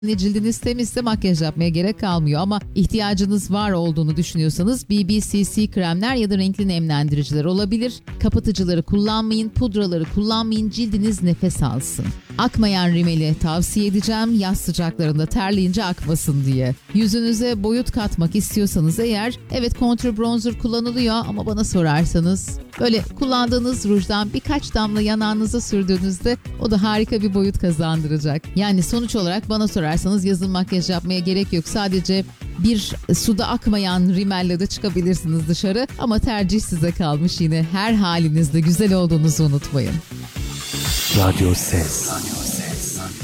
Cildiniz temizse makyaj yapmaya gerek kalmıyor ama ihtiyacınız var olduğunu düşünüyorsanız BBCC kremler ya da renkli nemlendiriciler olabilir. Kapatıcıları kullanmayın, pudraları kullanmayın, cildiniz nefes alsın. Akmayan rimeli tavsiye edeceğim, yaz sıcaklarında terleyince akmasın diye. Yüzünüze boyut katmak istiyorsanız eğer, evet contour bronzer kullanılıyor ama bana sorarsanız böyle kullandığınız rujdan birkaç damla yanağınıza sürdüğünüzde o da harika bir boyut kazandıracak. Yani sonuç olarak bana sorarsanız yazın makyaj yapmaya gerek yok. Sadece bir suda akmayan rimelle de çıkabilirsiniz dışarı ama tercih size kalmış, yine her halinizde güzel olduğunuzu unutmayın. Radyo Ses.